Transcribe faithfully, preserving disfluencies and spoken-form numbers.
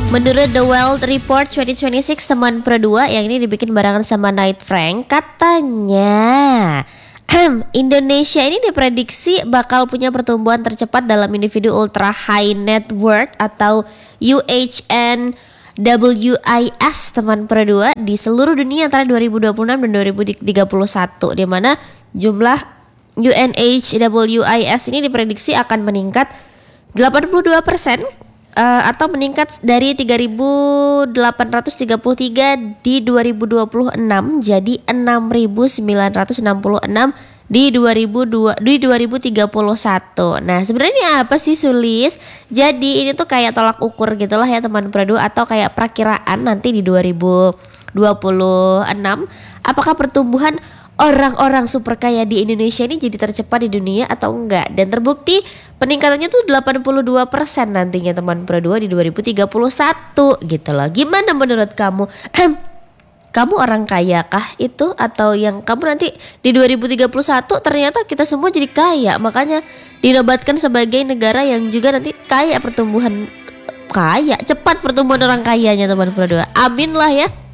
Menurut The Wealth Report dua ribu dua puluh enam teman Pro dua yang ini dibikin barengan sama Knight Frank, katanya Indonesia ini diprediksi bakal punya pertumbuhan tercepat dalam individu ultra high net worth atau U H N W I S teman Pro dua di seluruh dunia antara dua ribu dua puluh enam dan dua ribu tiga puluh satu, di mana jumlah U N H W I S ini diprediksi akan meningkat delapan puluh dua persen uh, atau meningkat dari tiga ribu delapan ratus tiga puluh tiga di dua ribu dua puluh enam jadi enam ribu sembilan ratus enam puluh enam di dua ribu dua di dua ribu tiga puluh satu. Nah, sebenarnya apa sih Sulis? Jadi ini tuh kayak tolak ukur gitulah ya teman Pro dua, atau kayak perakiraan nanti di dua ribu dua puluh enam apakah pertumbuhan orang-orang super kaya di Indonesia ini jadi tercepat di dunia atau enggak. Dan terbukti peningkatannya tuh delapan puluh dua persen nantinya teman Pro dua di dua ribu tiga puluh satu gitu loh. Gimana menurut kamu? Kamu orang kaya kah itu? Atau yang kamu nanti di dua ribu tiga puluh satu ternyata kita semua jadi kaya, makanya dinobatkan sebagai negara yang juga nanti kaya pertumbuhan, kaya cepat pertumbuhan orang kayanya teman Pro dua. Amin lah ya.